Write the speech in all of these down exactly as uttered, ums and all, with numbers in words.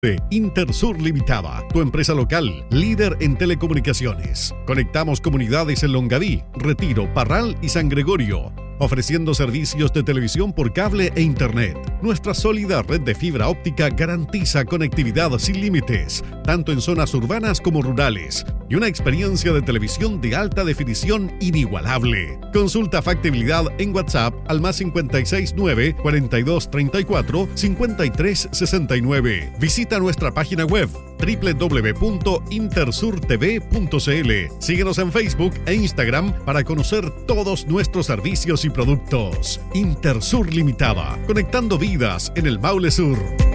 Intersur Limitada, tu empresa local, líder en telecomunicaciones. Conectamos comunidades en Longaví, Retiro, Parral y San Gregorio, ofreciendo servicios de televisión por cable e internet. Nuestra sólida red de fibra óptica garantiza conectividad sin límites, tanto en zonas urbanas como rurales, y una experiencia de televisión de alta definición inigualable. Consulta factibilidad en WhatsApp al más cinco seis nueve, cuarenta y dos treinta y cuatro, cincuenta y tres sesenta y nueve. Visita nuestra página web doble u doble u doble u punto intersur t v punto c l. Síguenos en Facebook e Instagram para conocer todos nuestros servicios y productos. Intersur Limitada, conectando vidas en el Maule Sur.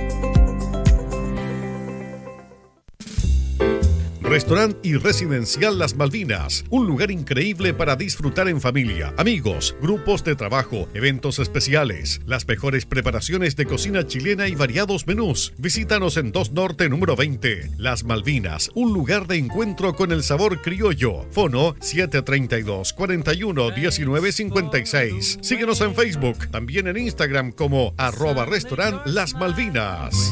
Restaurante y Residencial Las Malvinas, un lugar increíble para disfrutar en familia, amigos, grupos de trabajo, eventos especiales, las mejores preparaciones de cocina chilena y variados menús. Visítanos en dos Norte número veinte. Las Malvinas, un lugar de encuentro con el sabor criollo. Fono siete treinta y dos, cuarenta y uno, diecinueve cincuenta y seis. Síguenos en Facebook, también en Instagram como arroba restaurant Las Malvinas.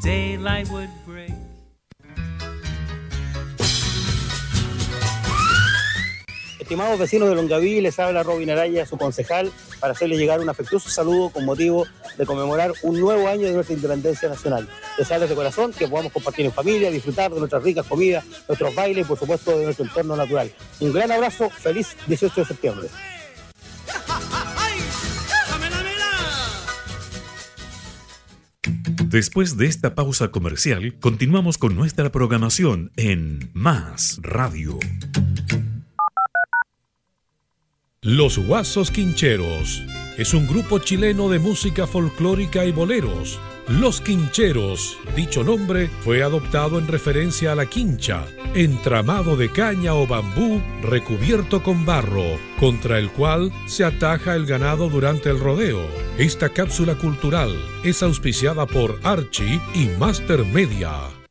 Estimados vecinos de Longaví, les habla Robin Araya, su concejal, para hacerles llegar un afectuoso saludo con motivo de conmemorar un nuevo año de nuestra independencia nacional. Desearles de corazón que podamos compartir en familia, disfrutar de nuestras ricas comidas, nuestros bailes y por supuesto de nuestro entorno natural. Un gran abrazo, feliz dieciocho de septiembre. Después de esta pausa comercial, continuamos con nuestra programación en Más Radio. Los Guasos Quincheros es un grupo chileno de música folclórica y boleros. Los Quincheros, dicho nombre, fue adoptado en referencia a la quincha, entramado de caña o bambú recubierto con barro, contra el cual se ataja el ganado durante el rodeo. Esta cápsula cultural es auspiciada por Archie y Master Media.